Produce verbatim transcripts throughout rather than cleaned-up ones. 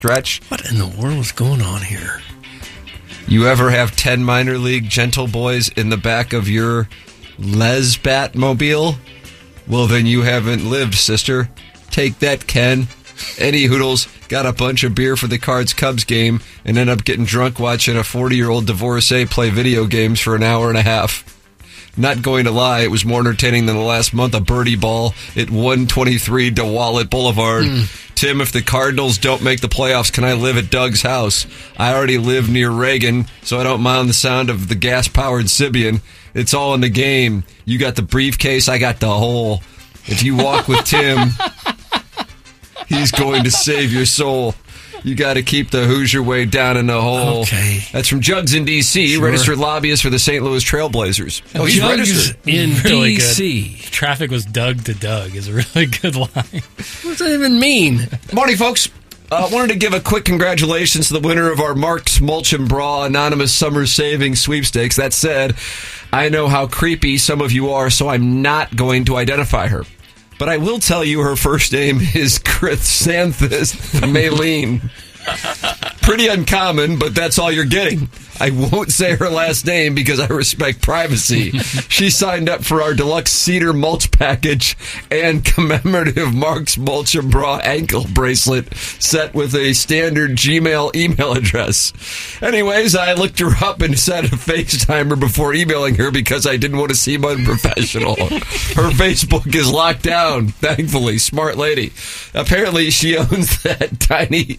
stretch. What in the world is going on here? You ever have ten minor league gentle boys in the back of your Les Batmobile? Well, then you haven't lived, sister. Take that, Ken. Any Hoodles got a bunch of beer for the Cards-Cubs game and ended up getting drunk watching a forty-year-old divorcee play video games for an hour and a half. Not going to lie, it was more entertaining than the last month of birdie ball at one twenty-three DeWallet Boulevard. Mm. Tim, if the Cardinals don't make the playoffs, can I live at Doug's house? I already live near Reagan, so I don't mind the sound of the gas-powered Sibian. It's all in the game. You got the briefcase, I got the hole. If you walk with Tim, he's going to save your soul. You got to keep the Hoosier way down in the hole. Okay. That's from Jugs in D C, Sure. registered lobbyist for the Saint Louis Trailblazers. Oh, he's Jugs registered in really D C. Good. Traffic was Doug to Doug is a really good line. What does that even mean? Morning, folks. I uh, wanted to give a quick congratulations to the winner of our Mark's Mulch and Bra Anonymous Summer Savings Sweepstakes. That said, I know how creepy some of you are, so I'm not going to identify her. But I will tell you her first name is Chrysanthus Maylene. Pretty uncommon, but that's all you're getting. I won't say her last name because I respect privacy. She signed up for our deluxe cedar mulch package and commemorative Mark's Mulch and Bra ankle bracelet set with a standard Gmail email address. Anyways, I looked her up and set a FaceTime her before emailing her because I didn't want to seem unprofessional. Her Facebook is locked down, thankfully. Smart lady. Apparently, she owns that tiny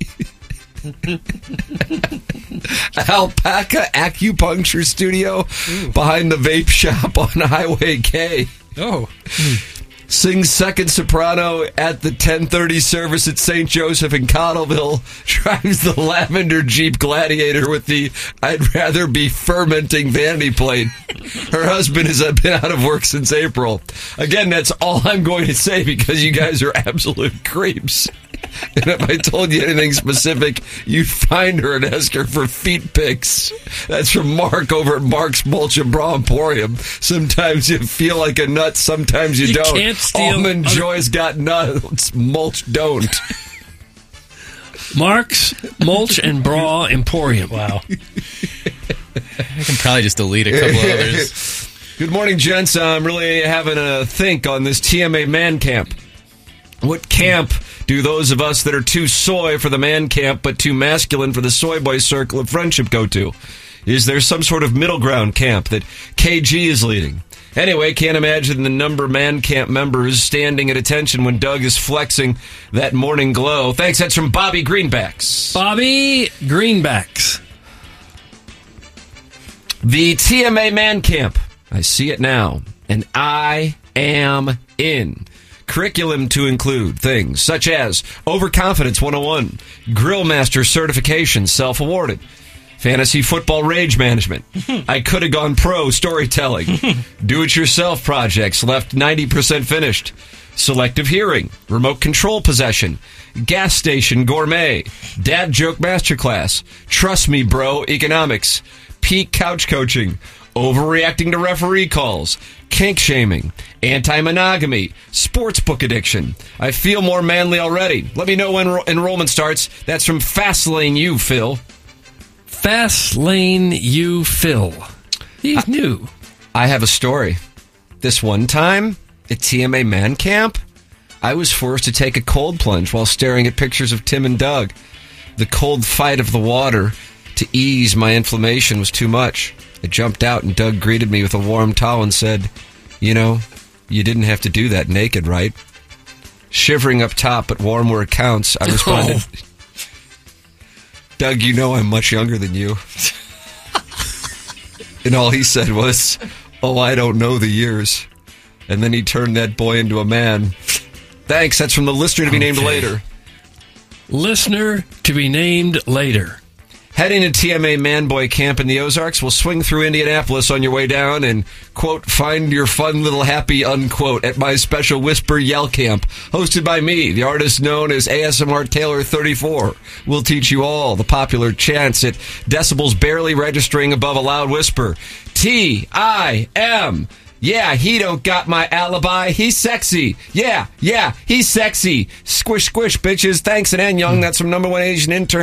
alpaca acupuncture studio Ooh. behind the vape shop on Highway K. Oh. Sings second soprano at the ten thirty service at Saint Joseph in Cottleville. Drives the lavender Jeep Gladiator with the I'd rather be fermenting vanity plate. Her husband has been out of work since April. Again, that's all I'm going to say because you guys are absolute creeps. And if I told you anything specific, you'd find her and ask her for feet pics. That's from Mark over at Mark's Mulch and Bra Emporium. Sometimes you feel like a nut, sometimes you, you don't. Can't steal Almond other- Joy's got nuts, Mulch don't. Mark's Mulch and Bra Emporium. Wow. I can probably just delete a couple others. Good morning, gents. I'm really having a think on this T M A man camp. What camp do those of us that are too soy for the man camp but too masculine for the soy boy circle of friendship go to? Is there some sort of middle ground camp that K G is leading? Anyway, can't imagine the number man camp members standing at attention when Doug is flexing that morning glow. Thanks, that's from Bobby Greenbacks. Bobby Greenbacks. The T M A man camp. I see it now, and I am in. Curriculum to include things such as Overconfidence one oh one, Grill Master certification, self-awarded, Fantasy Football Rage Management, I Could Have Gone Pro storytelling, Do-It-Yourself projects left ninety percent finished, Selective Hearing, Remote Control Possession, Gas Station Gourmet, Dad Joke Masterclass, Trust Me Bro Economics, Peak Couch Coaching, Overreacting to Referee Calls, Kink Shaming, Anti-Monogamy, Sportsbook Addiction. I feel more manly already. Let me know when enro- enrollment starts. That's from Fastlane U, Phil. Fastlane U, Phil. He's I, new. I have a story. This one time at T M A Man Camp, I was forced to take a cold plunge while staring at pictures of Tim and Doug. The cold fight of the water to ease my inflammation was too much. I jumped out and Doug greeted me with a warm towel and said, you know, you didn't have to do that naked, right? Shivering up top, but warm where it counts, I responded, oh. Doug, you know I'm much younger than you. And all he said was, oh, I don't know the years. And then he turned that boy into a man. Thanks, that's from the listener to be okay. named later. Listener to be named later. Heading to T M A Man Boy Camp in the Ozarks, we'll swing through Indianapolis on your way down and, quote, find your fun little happy, unquote, at my special Whisper Yell Camp, hosted by me, the artist known as A S M R Taylor thirty-four. We'll teach you all the popular chants at decibels barely registering above a loud whisper. T I M Yeah, he don't got my alibi. He's sexy. Yeah, yeah, he's sexy. Squish, squish, bitches. Thanks, and Ann Young. That's from number one Asian intern.